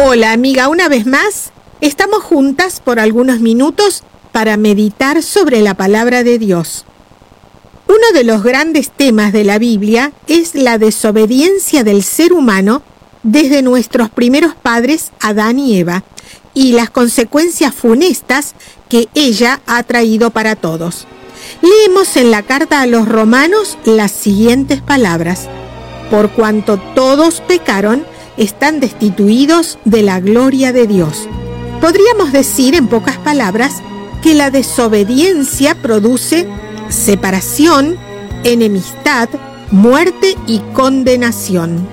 Hola amiga, una vez más, estamos juntas por algunos minutos para meditar sobre la palabra de Dios. Uno de los grandes temas de la Biblia es la desobediencia del ser humano desde nuestros primeros padres, Adán y Eva, y las consecuencias funestas que ella ha traído para todos. Leemos en la carta a los Romanos las siguientes palabras: por cuanto todos pecaron, están destituidos de la gloria de Dios. Podríamos decir, en pocas palabras, que la desobediencia produce separación, enemistad, muerte y condenación.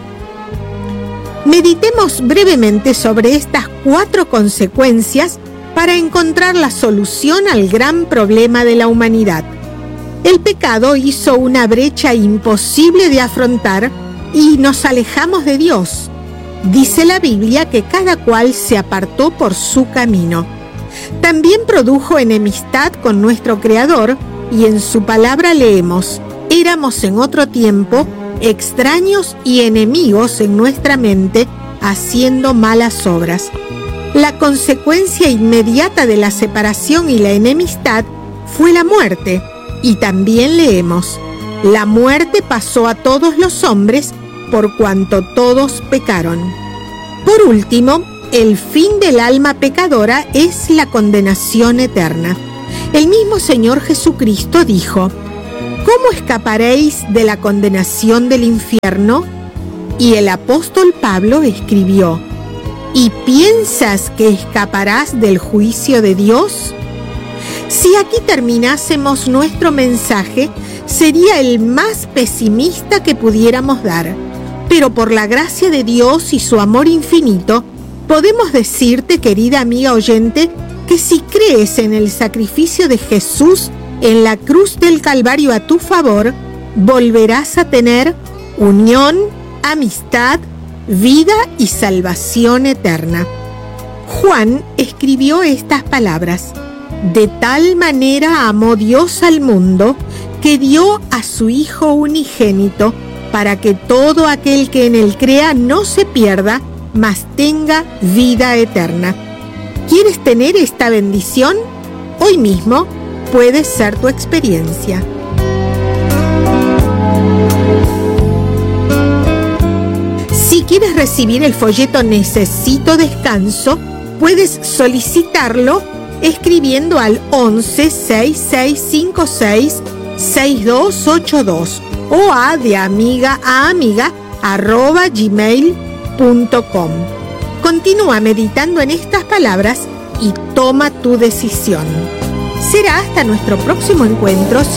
Meditemos brevemente sobre estas 4 consecuencias para encontrar la solución al gran problema de la humanidad. El pecado hizo una brecha imposible de afrontar y nos alejamos de Dios. Dice la Biblia que cada cual se apartó por su camino. También produjo enemistad con nuestro Creador y en su palabra leemos: éramos en otro tiempo extraños y enemigos en nuestra mente, haciendo malas obras. La consecuencia inmediata de la separación y la enemistad fue la muerte. Y también leemos: la muerte pasó a todos los hombres por cuanto todos pecaron. Por último, el fin del alma pecadora es la condenación eterna. El mismo Señor Jesucristo dijo: ¿cómo escaparéis de la condenación del infierno? Y el apóstol Pablo escribió: ¿y piensas que escaparás del juicio de Dios? Si aquí terminásemos nuestro mensaje, sería el más pesimista que pudiéramos dar. Pero por la gracia de Dios y su amor infinito, podemos decirte, querida amiga oyente, que si crees en el sacrificio de Jesús en la cruz del Calvario a tu favor, volverás a tener unión, amistad, vida y salvación eterna. Juan escribió estas palabras: de tal manera amó Dios al mundo que dio a su Hijo unigénito, para que todo aquel que en él crea no se pierda, mas tenga vida eterna. ¿Quieres tener esta bendición? Hoy mismo puede ser tu experiencia. Si quieres recibir el folleto Necesito Descanso, puedes solicitarlo escribiendo al 11 6656 6282 o a @gmail.com. Continúa meditando en estas palabras y toma tu decisión. Será hasta nuestro próximo encuentro.